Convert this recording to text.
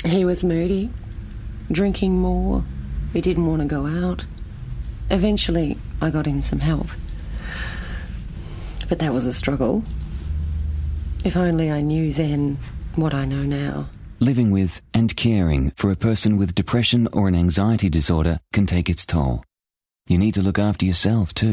He was moody, drinking more. He didn't want to go out. Eventually, I got him some help. But that was a struggle. If only I knew then what I know now. Living with and caring for a person with depression or an anxiety disorder can take its toll. You need to look after yourself too.